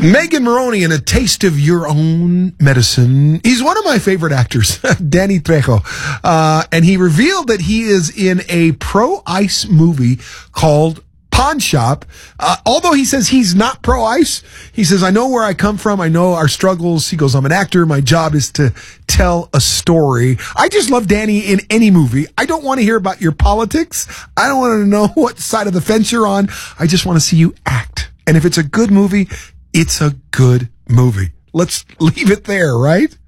Megan Moroney in A Taste of Your Own Medicine. He's one of my favorite actors, Danny Trejo. And he revealed that he is in a pro-ICE movie called Pawn Shop. Although he says he's not pro-ICE, he says, I know where I come from. I know our struggles. He goes, I'm an actor. My job is to tell a story. I just love Danny in any movie. I don't want to hear about your politics. I don't want to know what side of the fence you're on. I just want to see you act. And if it's a good movie, it's a good movie. Let's leave it there, right?